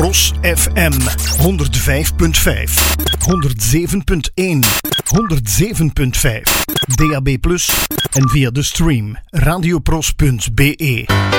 Pros FM 105.5, 107.1, 107.5, DAB+ en via de stream radiopros.be.